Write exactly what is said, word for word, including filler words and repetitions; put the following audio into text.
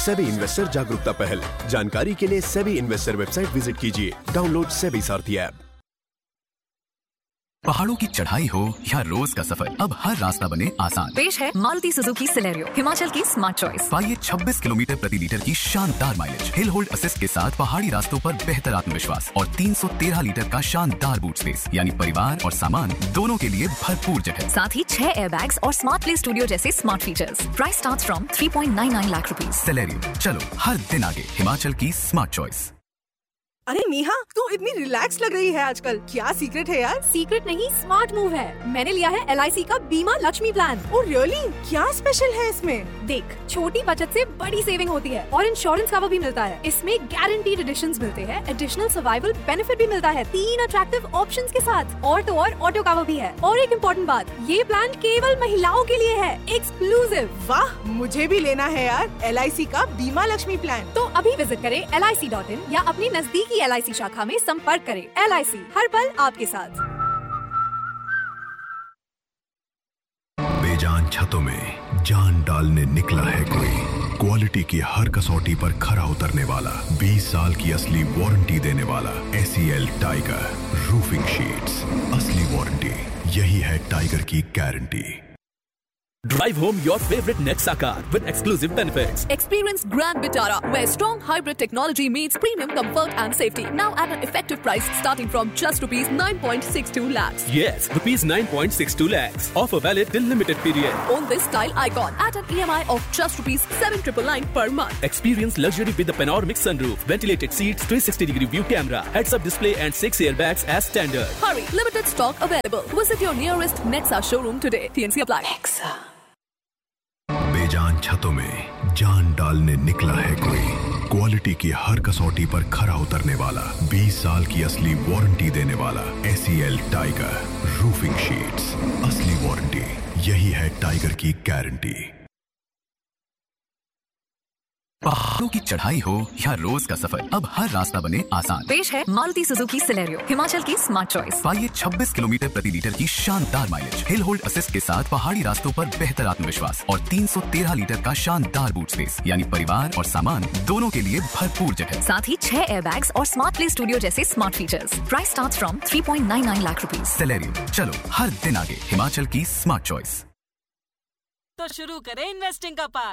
SEBI investor जागरूकता पहल। जानकारी के लिए सेबी इन्वेस्टर वेबसाइट विजिट कीजिए। डाउनलोड सेबी सारथी ऐप। पहाड़ों की चढ़ाई हो या रोज का सफर, अब हर रास्ता बने आसान। पेश है मारुति सुजुकी सिलेरियो, हिमाचल की स्मार्ट चॉइस। पाइए छब्बीस किलोमीटर प्रति लीटर की शानदार माइलेज, हिल होल्ड असिस्ट के साथ पहाड़ी रास्तों पर बेहतर आत्मविश्वास और तीन सौ तेरह लीटर का शानदार बूट स्पेस, यानी परिवार और सामान दोनों के लिए भरपूर जगह। साथ ही छह एयरबैग्स और स्मार्ट प्ले स्टूडियो जैसे smart features. Price starts from three point nine nine lakh rupees. Celerio, चलो हर दिन आगे, हिमाचल की स्मार्ट चॉइस। अरे नेहा, तू इतनी रिलैक्स लग रही है आजकल, क्या सीक्रेट है यार? सीक्रेट नहीं, स्मार्ट मूव है। मैंने लिया है एल आई सी का बीमा लक्ष्मी प्लान। Oh really? क्या स्पेशल है इसमें? देख, छोटी बचत से बड़ी सेविंग होती है और इंश्योरेंस कवर भी मिलता है। इसमें गारंटीड एडिशंस मिलते हैं, एडिशनल सर्वाइवल बेनिफिट भी मिलता है तीन अट्रैक्टिव ऑप्शंस के साथ। और तो और ऑटो कवर भी है। और एक इम्पोर्टेंट बात, ये प्लान केवल महिलाओं के लिए है, एक्सक्लूसिव। वाह, मुझे भी लेना है यार एल आई सी का बीमा लक्ष्मी प्लान। तो अभी विजिट करें L I C dot in या अपनी नजदीकी एल आई सी शाखा में संपर्क करें। एल आई सी, हर पल आपके साथ। बेजान छतों में जान डालने निकला है कोई, क्वालिटी की हर कसौटी पर खरा उतरने वाला, बीस साल की असली वारंटी देने वाला। S E L tiger roofing sheets, असली वारंटी, यही है टाइगर की guarantee. Drive home your favorite Nexa car with exclusive benefits. Experience Grand Vitara, where strong hybrid technology meets premium comfort and safety. Now at an effective price starting from just rupees nine point six two lakhs. Yes, rupees nine point six two lakhs. Offer valid till limited period. Own this style icon at an E M I of just rupees seven nine nine nine per month. Experience luxury with the panoramic sunroof, ventilated seats, three sixty degree view camera, heads-up display and six airbags as standard. Hurry, limited stock available. Visit your nearest Nexa showroom today. T N C apply. Nexa. बेजान छतों में जान डालने निकला है कोई, quality की हर कसौटी पर खरा उतरने वाला, बीस साल की असली वारंटी देने वाला। S E L tiger roofing sheets, असली वारंटी, यही है टाइगर की गारंटी। पहाड़ों की चढ़ाई हो या रोज का सफर, अब हर रास्ता बने आसान। पेश है मारुति सुजुकी सिलेरियो, हिमाचल की स्मार्ट चॉइस। पाइए छब्बीस किलोमीटर प्रति लीटर की शानदार माइलेज, हिल होल्ड असिस्ट के साथ पहाड़ी रास्तों पर बेहतर आत्मविश्वास और तीन सौ तेरह लीटर का शानदार बूट स्पेस, यानी परिवार और सामान दोनों के लिए भरपूर जगह। साथ ही छह एयरबैग्स और स्मार्ट प्ले स्टूडियो जैसे smart features. Price starts from three point nine nine lakh rupees. Celerio, चलो हर दिन आगे, हिमाचल की स्मार्ट चॉइस। तो शुरू करें इन्वेस्टिंग का पार्ट।